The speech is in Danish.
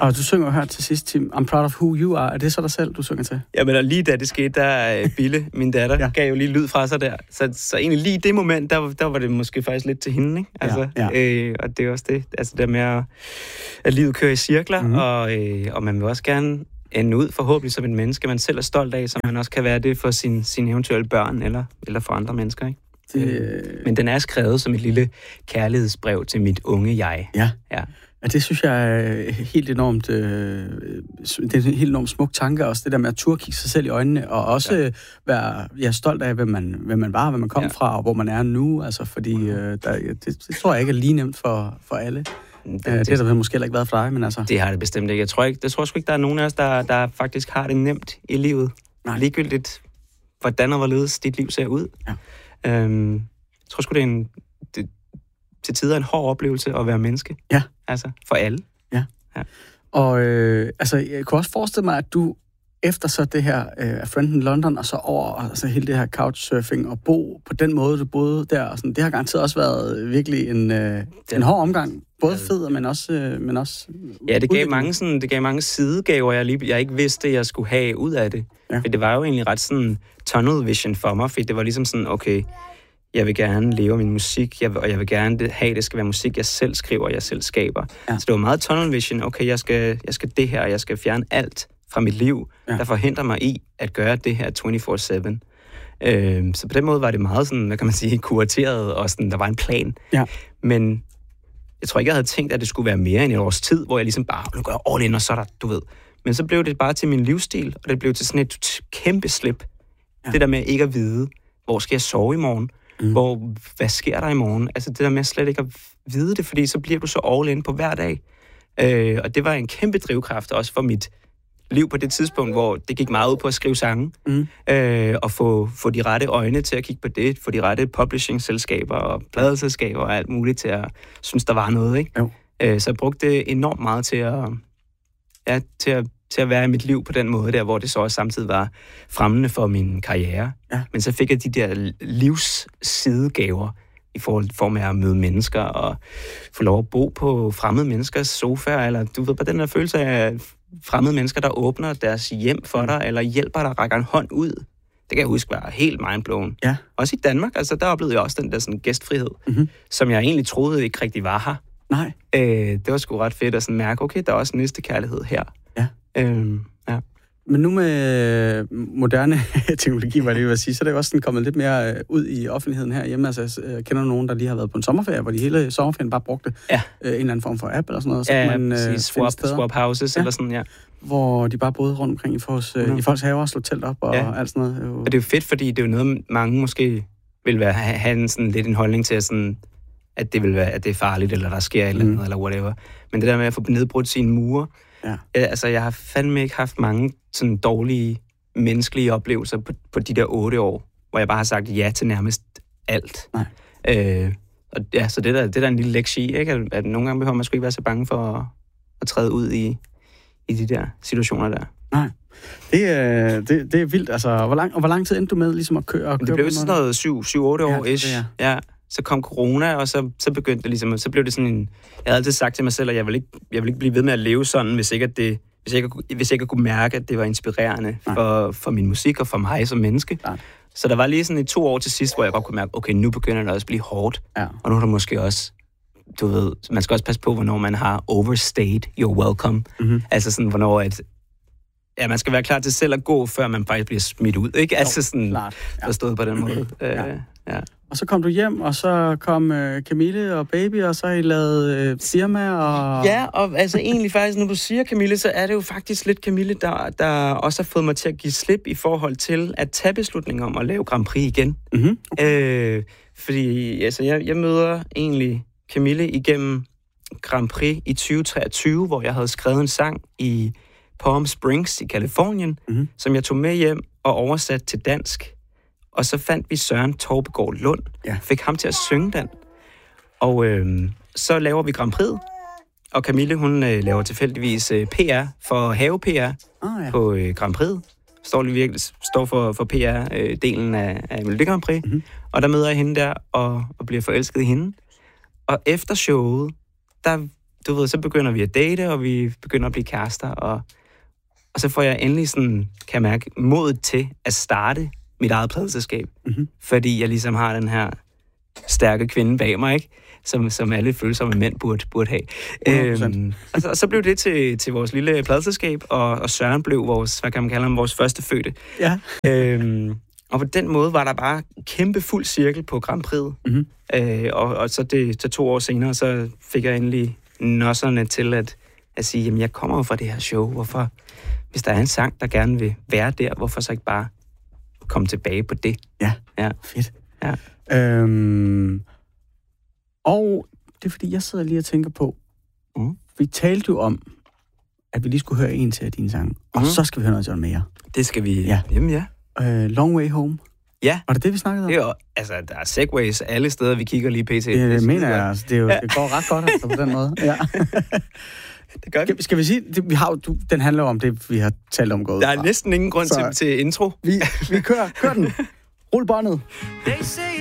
Og du synger her til sidst, Tim, I'm proud of who you are. Er det så dig selv, du synger til? Ja, men lige da det skete, der Bille, min datter, gav jo lige lyd fra sig der. Så egentlig lige i det moment, der var det måske faktisk lidt til hende, ikke? Altså, og det er også det, altså det med at livet kører i cirkler, og man vil også gerne ende ud forhåbentlig som et menneske, man selv er stolt af, så man også kan være det for sine eventuelle børn eller for andre mennesker, ikke? Men den er skrevet som et lille kærlighedsbrev til mit unge jeg. Ja. Ja, det synes jeg er helt enormt, det er en helt enormt smuk tanke, også det der med at turde kigge sig selv i øjnene, og også være stolt af, hvem man var, hvad man kom fra, og hvor man er nu, altså, fordi det tror jeg ikke er lige nemt for alle. Det har der måske heller ikke været for dig, men altså... Det har det bestemt ikke. Jeg tror sgu ikke, der er nogen af os, der faktisk har det nemt i livet. Nej. Ligegyldigt, hvordan og hvorledes dit liv ser ud. Ja. Jeg tror sgu, det er til tider en hård oplevelse at være menneske. Ja. Altså, for alle. Ja. Og jeg kunne også forestille mig, at du efter så det her A Friend in London, og så over altså hele det her couchsurfing, og bo på den måde, du boede der, og sådan, det har garanteret også været virkelig en hård omgang. Både fed, men også ja, det gav mange sidegaver, jeg ikke vidste, jeg skulle have ud af det. Ja. For det var jo egentlig ret sådan tunnel vision for mig, for det var ligesom sådan, okay, jeg vil gerne leve min musik, og jeg vil gerne have, det skal være musik, jeg selv skriver, jeg selv skaber. Ja. Så det var meget tunnel vision, okay, jeg skal det her, jeg skal fjerne alt fra mit liv, der forhindrer mig i at gøre det her 24/7. Så på den måde var det meget sådan, hvad kan man sige, kurateret, og sådan, der var en plan. Ja. Men jeg tror ikke, jeg havde tænkt, at det skulle være mere end et års tid, hvor jeg ligesom bare, nu går jeg all in, og så der, du ved. Men så blev det bare til min livsstil, og det blev til sådan et kæmpe slip. Ja. Det der med ikke at vide, hvor skal jeg sove i morgen? Hvad sker der i morgen? Altså det der med slet ikke at vide det, fordi så bliver du så all in på hver dag. Og det var en kæmpe drivkraft også for mit liv på det tidspunkt, hvor det gik meget ud på at skrive sange, og få de rette øjne til at kigge på det, få de rette publishing-selskaber og pladeselskaber og alt muligt til at synes, der var noget, ikke? Så jeg brugte det enormt meget til at være i mit liv på den måde der, hvor det så også samtidig var fremmende for min karriere. Ja. Men så fik jeg de der livssidegaver i form af at møde mennesker og få lov at bo på fremmede menneskers sofaer, eller du ved, på den der følelse af fremmede mennesker, der åbner deres hjem for dig, eller hjælper dig, rækker en hånd ud. Det kan jeg huske var helt mindblown. Ja. Også i Danmark, altså der oplevede jeg også den der sådan gæstfrihed, som jeg egentlig troede ikke rigtig var her. Nej. Det var sgu ret fedt at sådan mærke, okay, der er også næste kærlighed her. Ja. Men nu med moderne teknologi, var det jo at sige, så er det jo også sådan kommet lidt mere ud i offentligheden herhjemme. Altså, jeg kender nogen, der lige har været på en sommerferie, hvor de hele sommerferien bare brugte en eller anden form for app eller sådan noget. Så man, swap houses eller sådan, ja. Hvor de bare boede rundt omkring i folks haver og slog telt op og alt sådan noget. Og det er jo fedt, fordi det er jo noget, mange måske vil have sådan lidt en holdning til, sådan, at det vil være, at det er farligt, eller der sker et eller andet, eller whatever. Men det der med at få nedbrudt sine mure, altså, jeg har fandme ikke haft mange sådan dårlige menneskelige oplevelser på de der 8 år, hvor jeg bare har sagt ja til nærmest alt. Og ja, så det er der en lille lektie i, ikke? At nogle gange behøver man sgu ikke være så bange for at træde ud i de der situationer der. Nej. Det er vildt. Altså, hvor lang tid endte du med ligesom at køre? Det blev sådan noget 7-8 år-ish. Ja. Så kom corona, og så begyndte det ligesom, så blev det sådan en... Jeg havde altid sagt til mig selv, at jeg vil ikke blive ved med at leve sådan, hvis jeg ikke kunne mærke, at det var inspirerende for min musik og for mig som menneske. Nej. Så der var lige sådan 2 år til sidst, hvor jeg godt kunne mærke, okay, nu begynder det også at blive hårdt. Ja. Og nu er der måske også, du ved, man skal også passe på, hvornår man har overstayed your welcome. Altså sådan, hvornår man skal være klar til selv at gå, før man faktisk bliver smidt ud, ikke? Altså sådan, forstået på den måde. Og så kom du hjem, og så kom Camille og Baby, og så har I lavet firma, og... Ja, og altså egentlig faktisk, når du siger Camille, så er det jo faktisk lidt Camille, der også har fået mig til at give slip i forhold til at tage beslutningen om at lave Grand Prix igen. Fordi altså, jeg møder egentlig Camille igennem Grand Prix i 2023, hvor jeg havde skrevet en sang i Palm Springs i Californien, som jeg tog med hjem og oversat til dansk. Og så fandt vi Søren Torbegaard Lund, fik ham til at synge den. Og så laver vi Grand Prix, og Camille, hun laver tilfældigvis PR for Have PR på Grand Prix. Står for PR-delen af Melodi Grand Prix. Og der møder jeg hende der og bliver forelsket i hende. Og efter showet, der du ved, så begynder vi at date, og vi begynder at blive kærester, og så får jeg endelig sådan, kan jeg mærke, modet til at starte mit eget pladeselskab. Mm-hmm. Fordi jeg ligesom har den her stærke kvinde bag mig, ikke? Som alle følsomme mænd burde have. Og så blev det til vores lille pladeselskab, og Søren blev vores, hvad kan man kalde ham, vores første fødte. Ja. Og på den måde var der bare kæmpe fuld cirkel på Grand Prix'et. Mm-hmm. Og så 2 år senere, så fik jeg endelig nosserne til at sige, jamen jeg kommer jo fra det her show, hvorfor, hvis der er en sang, der gerne vil være der, hvorfor så ikke bare komme tilbage på det? Ja. Fedt. Ja. Og det er fordi, jeg sidder lige og tænker på, vi talte jo om, at vi lige skulle høre en til af dine sange, og så skal vi høre noget John Mayer. Det skal vi. Ja. Jamen ja. Long Way Home. Ja. Var det vi snakkede om? Jo, altså, der er segways alle steder, vi kigger lige pt. Det mener jeg, altså. Det går ret godt altså, på den måde. Ja. Det gør vi. Skal vi sige, den handler om det, vi har talt om gået. Der er næsten ingen grund til intro. Vi kører den. Rul båndet.